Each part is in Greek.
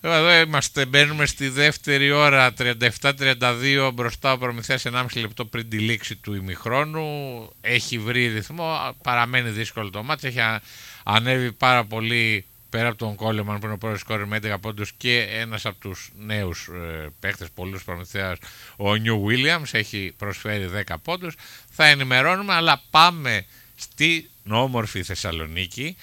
Εδώ είμαστε, μπαίνουμε στη δεύτερη ώρα, 37-32, μπροστά ο Προμηθέας 1,5 λεπτό πριν τη λήξη του ημιχρόνου. Έχει βρει ρυθμό, παραμένει δύσκολο το μάτς, έχει ανέβει πάρα πολύ πέρα από τον Κόλεμαν που είναι ο πρώτος σκόρερ με 11 πόντους και ένας από τους νέους παίχτες πολλούς Προμηθέας, ο Νιου Βίλιαμς, έχει προσφέρει 10 πόντους. Θα ενημερώνουμε, αλλά πάμε στην όμορφη Θεσσαλονίκη.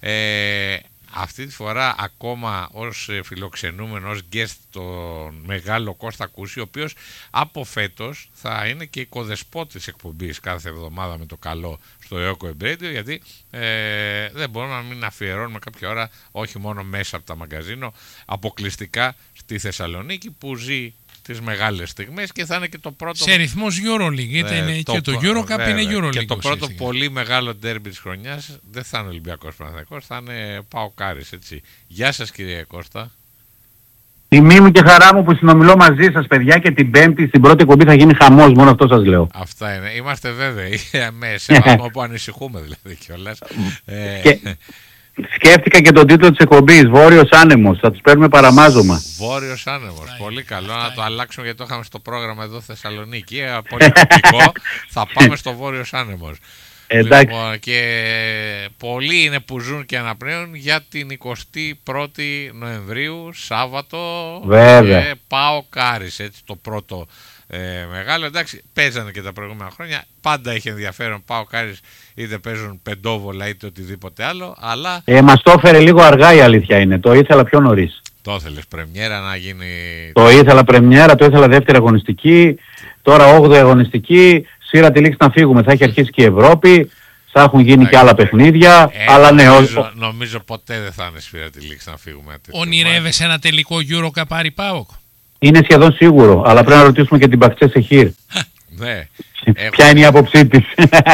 Αυτή τη φορά ακόμα ως φιλοξενούμενο, ως guest τον μεγάλο Κώστα Κούση, ο οποίος από φέτος θα είναι και οικοδεσπότης της εκπομπής κάθε εβδομάδα με το καλό στο Eco Radio, γιατί δεν μπορούμε να μην αφιερώνουμε κάποια ώρα, όχι μόνο μέσα από τα μαγκαζίνο, αποκλειστικά στη Θεσσαλονίκη που ζει τις μεγάλες στιγμές και θα είναι και το πρώτο... Σε ρυθμός EuroLeague, γιατί είναι και το EuroCup είναι EuroLeague. Και το πρώτο πολύ μεγάλο ντέρμπι της χρονιάς δεν θα είναι Ολυμπιακός Παναθηναϊκός, θα είναι ΠΑΟΚ Άρης, έτσι. Γεια σας κύριε Κώστα. Τιμή μου και χαρά μου που συνομιλώ μαζί σας παιδιά, και την Πέμπτη στην πρώτη εκπομπή θα γίνει χαμός, μόνο αυτό σας λέω. Αυτά είναι, είμαστε βέβαιοι, σε βαθμό που ανησυχούμε δηλαδή κιόλας. Σκέφτηκα και τον τίτλο της εκπομπής, Βόρειος Άνεμος, θα τους παίρνουμε παραμάζωμα. Βόρειος Άνεμος, πολύ καλό, να το αλλάξουμε γιατί το είχαμε στο πρόγραμμα εδώ Θεσσαλονίκη, πολύ τυπικό, θα πάμε στο Βόρειος Άνεμος. Λοιπόν, και πολλοί είναι που ζουν και αναπνέουν για την 21η Νοεμβρίου, Σάββατο. Βέβαια. Και ΠΑΟΚ Άρης, έτσι το πρώτο μεγάλο. Εντάξει, παίζανε και τα προηγούμενα χρόνια. Πάντα είχε ενδιαφέρον ΠΑΟΚ Άρης, είτε παίζουν πεντόβολα είτε οτιδήποτε άλλο. Αλλά... μας το έφερε λίγο αργά η αλήθεια είναι. Το ήθελα πιο νωρίς. Το ήθελες πρεμιέρα να γίνει... Το ήθελα πρεμιέρα, το ήθελα δεύτερη αγωνιστική. Τώρα 8η αγωνιστική. Σειρά τη λήξη να φύγουμε. Θα έχει αρχίσει και η Ευρώπη. Θα έχουν γίνει και άλλα παιχνίδια. Αλλά ναι, νομίζω ποτέ δεν θα είναι σφύρα τη λήξη να φύγουμε. Ονειρεύεσαι ένα τελικό EuroCup Άρη ΠΑΟΚ? Είναι σχεδόν σίγουρο. Αλλά πρέπει να ρωτήσουμε και την Μπαχτσέ Σεχίρ. Ναι. Ποια είναι η άποψή της.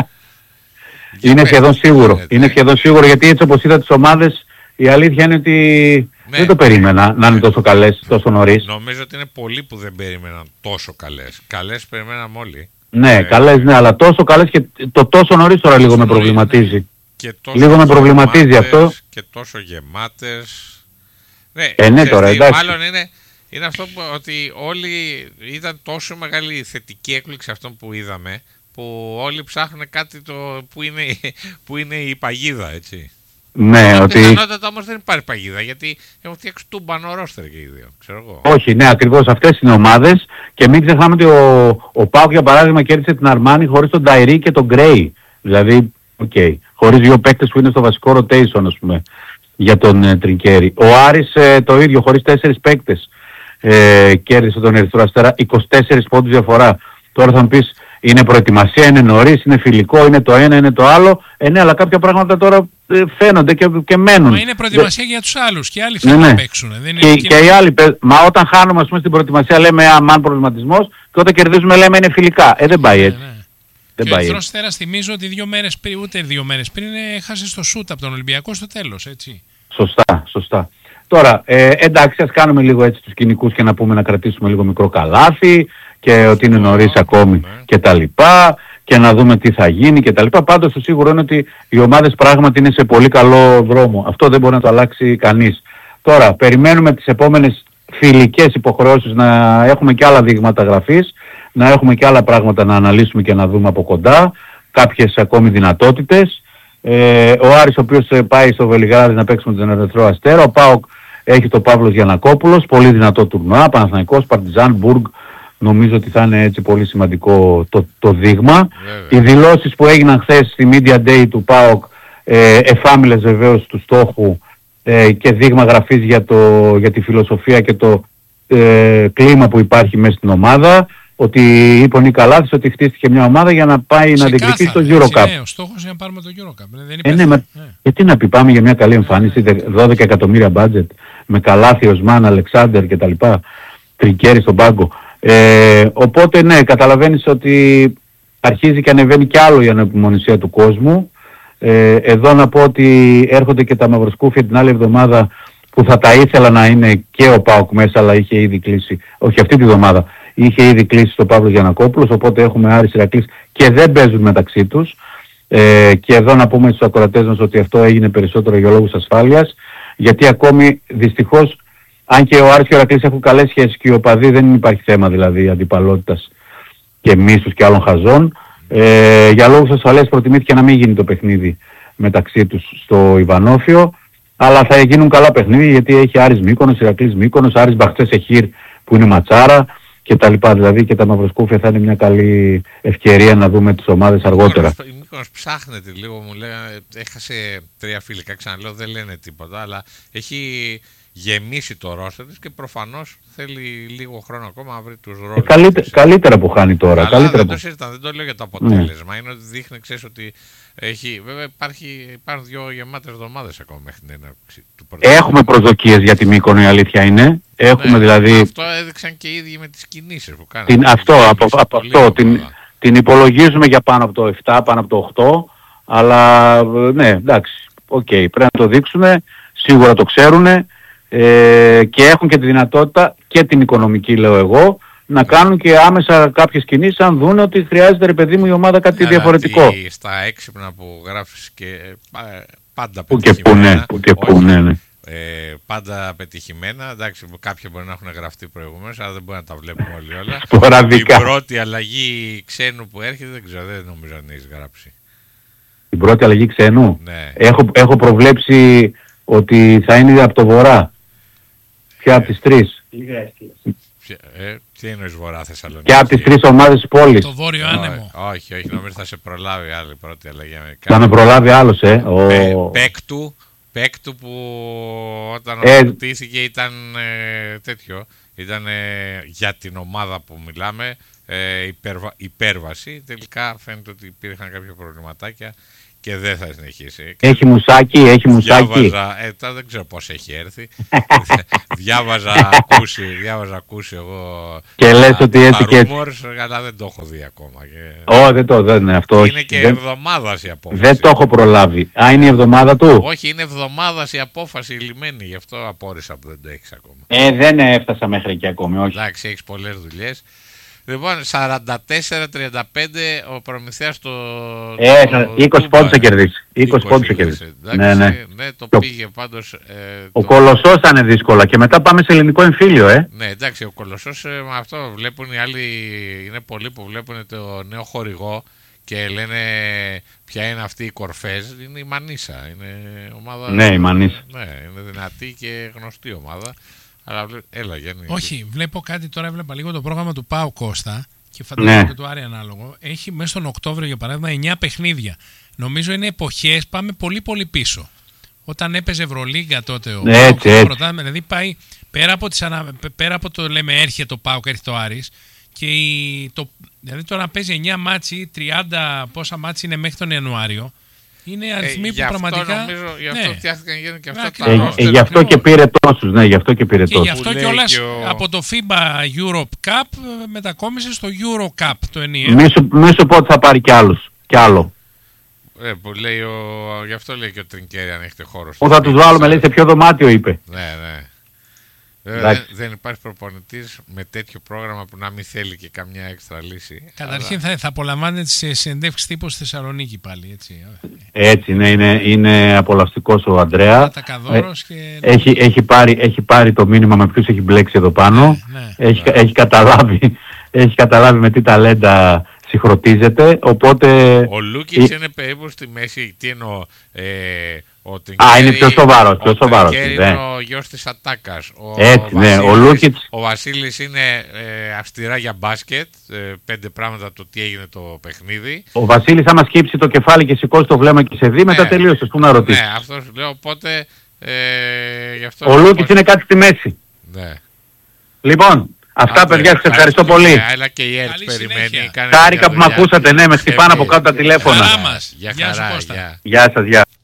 Είναι σχεδόν σίγουρο. Είναι σχεδόν σίγουρο, γιατί έτσι όπως είδα τις ομάδες, η αλήθεια είναι ότι δεν το περίμενα να είναι τόσο καλές τόσο νωρίς. Νομίζω ότι είναι πολλοί που δεν περίμεναν τόσο καλές. Καλές περιμέναμε όλοι. Ναι, καλές, ναι, αλλά τόσο καλές και το τόσο νωρίς τώρα λίγο με προβληματίζει. Λίγο με προβληματίζει αυτό. Και τόσο γεμάτες. Ναι, τώρα εντάξει. Μάλλον είναι αυτό ότι όλοι ήταν τόσο μεγάλη θετική έκπληξη αυτό που είδαμε, που όλοι ψάχνουν κάτι που είναι η παγίδα, έτσι. Ναι, ότι... πιθανότατα όμως δεν υπάρχει παγίδα, γιατί έχουν φτιάξει τούμπανο ρόστερ και οι δύο, ξέρω εγώ. Όχι, ναι, ακριβώς αυτές είναι ομάδες, και μην ξεχνάμε ότι ο ΠΑΟΚ για παράδειγμα κέρδισε την Αρμάνι χωρίς τον Νταϊρή και τον Γκρέι. Δηλαδή, χωρίς δύο παίκτες που είναι στο βασικό rotation, ας πούμε, για τον Τρινκέρι. Ο Άρης το ίδιο, χωρίς 4 παίκτες κέρδισε τον Ερυθρό Αστέρα, 24 πόντους διαφορά. Τώρα θα μου πεις, είναι προετοιμασία, είναι νωρίς, είναι φιλικό, είναι το ένα, είναι το άλλο. Ναι, αλλά κάποια πράγματα τώρα φαίνονται και μένουν. Μα είναι προετοιμασία για τους άλλους και οι άλλοι θέλουν να παίξουν. Δεν είναι και οι άλλοι, μα όταν χάνουμε, ας πούμε, στην προετοιμασία λέμε αμάν προβληματισμός, και όταν κερδίζουμε λέμε είναι φιλικά. Δεν πάει έτσι. Και ο Ερυθρός Αστέρας, θυμίζω ότι 2 μέρες πριν, ούτε 2 μέρες πριν, έχασε στο σούτ από τον Ολυμπιακό στο τέλος, έτσι. Σωστά. Τώρα, εντάξει, ας κάνουμε λίγο έτσι τους κοινικούς και να πούμε να κρατήσουμε λίγο μικρό καλάθι και ότι είναι νωρίς ακόμη και τα λοιπά, και να δούμε τι θα γίνει και τα λοιπά. Πάντως το σίγουρο είναι ότι οι ομάδες πράγματι είναι σε πολύ καλό δρόμο. Αυτό δεν μπορεί να το αλλάξει κανείς. Τώρα, περιμένουμε τις επόμενες φιλικές υποχρεώσεις να έχουμε και άλλα δείγματα γραφής, να έχουμε και άλλα πράγματα να αναλύσουμε και να δούμε από κοντά, κάποιες ακόμη δυνατότητες. Ο Άρης, ο οποίος πάει στο Βελιγράδι να παίξει με τον Ερυθρό Αστέρα. Ο ΠΑΟΚ έχει τον Παύλος Γιαννακόπουλος, πολύ δυνατό τουρνουά, Παναθηναϊκός, Παρτιζάν, Μπουργκ. Νομίζω ότι θα είναι έτσι πολύ σημαντικό το δείγμα. Οι δηλώσεις που έγιναν χθες στη Media Day του ΠΑΟΚ, εφάμιλες βεβαίως του στόχου και δείγμα γραφής για τη φιλοσοφία και το κλίμα που υπάρχει μέσα στην ομάδα. Ότι είπε ο Νικαλάθης ότι χτίστηκε μια ομάδα για να πάει να διεκδικήσει στο EuroCup. Ναι, ο στόχος είναι να πάρουμε το EuroCup. Γιατί να πει, πάμε για μια καλή εμφάνιση, 12 εκατομμύρια budget, με Καλάθη, Οσμάν, Αλεξάνδερ κτλ. Τρινκέρι στον πάγκο. Οπότε ναι, καταλαβαίνεις ότι αρχίζει και ανεβαίνει κι άλλο η ανεπιμονησία του κόσμου. Εδώ να πω ότι έρχονται και τα μαυροσκούφια την άλλη εβδομάδα, που θα τα ήθελα να είναι και ο ΠΑΟΚ μέσα, αλλά είχε ήδη κλείσει, όχι αυτή τη εβδομάδα, είχε ήδη κλείσει το Παύλος Γιαννακόπουλος, οπότε έχουμε Άρης Ηρακλής και δεν παίζουν μεταξύ τους. Και εδώ να πούμε στους ακροατές μας ότι αυτό έγινε περισσότερο για λόγους ασφάλειας, γιατί ακόμη δυστυχώς Αν και ο Άρης και ο Ηρακλής έχουν καλές σχέσεις και οι οπαδοί δεν υπάρχει θέμα δηλαδή αντιπαλότητας και μίσους και άλλων χαζών. Για λόγους ασφαλείας προτιμήθηκε να μην γίνει το παιχνίδι μεταξύ τους στο Ιβανόφιο, αλλά θα γίνουν καλά παιχνίδια γιατί έχει Άρης Μύκονος, Ηρακλής Μύκονος, Άρης Μπαχτσές Εχήρ που είναι ματσάρα και τα λοιπά. Δηλαδή και τα μαυροσκούφια θα είναι μια καλή ευκαιρία να δούμε τις ομάδες αργότερα. Η Μύκονος ψάχνεται λίγο, μου λέγανε, έχασε 3 φιλικά, ξαναλέω δεν λένε τίποτα, αλλά έχει γεμίσει το ρόστερ της και προφανώς θέλει λίγο χρόνο ακόμα να βρει τους ρόλους. Καλύτερα που χάνει τώρα. Αλλά καλύτερα δεν το συζητάμε, δεν το λέω για το αποτέλεσμα. Είναι ότι δείχνει, ξέρεις, ότι έχει. Βέβαια υπάρχουν 2 γεμάτες εβδομάδες ακόμα μέχρι την έναρξη του πρωταθλήματος. Έχουμε προσδοκίες για τη Μύκονο, η αλήθεια είναι. Έχουμε δηλαδή. Αυτό έδειξαν και οι ίδιοι με τις κινήσεις που κάνουν. Την υπολογίζουμε για πάνω από το 7, πάνω από το 8. Αλλά ναι, εντάξει. Πρέπει να το δείξουμε. Σίγουρα το ξέρουν. Και έχουν και τη δυνατότητα και την οικονομική, λέω εγώ, να κάνουν και άμεσα κάποιες κινήσεις αν δουν ότι χρειάζεται, ρε παιδί μου, η ομάδα κάτι διαφορετικό. Στα έξυπνα που γράφεις και πάντα που πετυχημένα. Πάντα πετυχημένα. Εντάξει, κάποια μπορεί να έχουν γραφτεί προηγουμένως, αλλά δεν μπορεί να τα βλέπουμε όλοι όλα. Σποραδικά. Την πρώτη αλλαγή ξένου που έρχεται, δεν ξέρω, δεν νομίζω αν έχεις γράψει. Την πρώτη αλλαγή ξένου. Ναι. Έχω προβλέψει ότι θα είναι από το βορρά. Ποια από τις 3. Τι εννοείς βορρά Θεσσαλονίκη? Και από τις 3 ομάδες της πόλης. Το βόρειο άνεμο. Όχι, νομίζω θα σε προλάβει άλλη πρώτη αλλαγή. Θα με προλάβει άλλος, Παίκτου που όταν ρωτήθηκε ήταν τέτοιο. Ήταν για την ομάδα που μιλάμε υπέρβαση. Τελικά φαίνεται ότι υπήρχαν κάποια προβληματάκια και δεν θα συνεχίσει. Έχει μουσάκι. Διάβαζα, δεν ξέρω πώς έχει έρθει. διάβαζα ακούσει εγώ. Και λες ότι έτσι και έτσι. Αλλά δεν το έχω δει ακόμα. Δεν είναι αυτό. Είναι και εβδομάδας η απόφαση. Δεν το έχω προλάβει. Είναι η εβδομάδα του. Όχι, είναι εβδομάδας η απόφαση λιμένη. Γι' αυτό απόρρισα που δεν το έχεις ακόμα. Δεν έφτασα μέχρι εκεί ακόμη, όχι. Εντάξει, έχεις πολλές δουλειές. Λοιπόν, 44-35 ο Προμηθέας το 20 πόντους θα κερδίσει. 20 πόντους θα κερδίσει. Ναι, το πήγε πάντως. Ο Κολοσσός θα είναι δύσκολα και μετά πάμε σε ελληνικό εμφύλιο, Ναι, εντάξει, ο Κολοσσός με αυτό βλέπουν οι άλλοι, είναι πολλοί που βλέπουν το νέο χορηγό και λένε ποια είναι αυτή η κορφές. Είναι η Μανίσα, είναι ομάδα. Ναι, η Μανίσα. Ναι, είναι δυνατή και γνωστή ομάδα. Αλλά έλα, Γιάννη. Όχι, βλέπω κάτι τώρα, έβλεπα λίγο το πρόγραμμα του Πάου Κώστα και φαντάζομαι και του Άρη ανάλογο. Έχει μέσα στον Οκτώβριο, για παράδειγμα, 9 παιχνίδια. Νομίζω είναι εποχές, πάμε πολύ πολύ πίσω. Όταν έπαιζε Ευρωλίγκα τότε ο Πάουκ, δηλαδή πάει πέρα από το λέμε έρχεται το Πάουκ, έρχεται το Άρης και δηλαδή τώρα παίζει 9 μάτσι, 30 πόσα μάτσι είναι μέχρι τον Ιανουάριο. Είναι αριθμοί που πραγματικά. Γι' αυτό φτιάχτηκαν και αυτά τα ρόστερ. Γι' αυτό και πήρε τόσους. Ναι, γι' αυτό και πήρε τόσους. Και γι' αυτό κιόλας από το FIBA Europe Cup μετακόμισε στο Euro Cup το ενιαίο. Μη σου πω ότι θα πάρει κι άλλο. Που λέει γι' αυτό λέει και ο Τρινκέρι αν έχετε χώρο. Που θα τους βάλουμε, λέει, σε ποιο δωμάτιο, είπε. Ναι. Δεν υπάρχει προπονητής με τέτοιο πρόγραμμα που να μην θέλει και καμιά έξτρα λύση. Καταρχήν θα απολαμβάνετε τις συνεντεύξεις τύπου στη Θεσσαλονίκη πάλι, έτσι. Έτσι, ναι, είναι απολαυστικός ο Ανδρέα. Και... Έχει πάρει το μήνυμα με ποιους έχει μπλέξει εδώ πάνω. Έχει καταλάβει με τι ταλέντα συγχρονίζεται, οπότε... Ο Λούκιτς είναι περίπου στη μέση, τι εννοώ... είναι πιο σοβαρός. Ο Τρινκέρι είναι ο γιος της Ατάκας. Ο Βασίλης είναι αυστηρά για μπάσκετ, 5 πράγματα το τι έγινε το παιχνίδι. Ο Βασίλης άμα σκύψει το κεφάλι και σηκώσει το βλέμμα και σε δει, μετά τελείωσες, πού να ρωτήσεις. Ναι, αυτό σου λέω, οπότε... ο Λούκιτς είναι κάτι στη μέση. Ναι. Λοιπόν... Αυτά, παιδιά, σας ευχαριστώ πολύ. Αλλά και η ΕΡΤ περιμένει. Χάρηκα που με ακούσατε, ναι, με χτυπάνε από κάτω τα τηλέφωνα. Χαρά μας. Γεια σας, Κώστα. Γεια σας, γεια.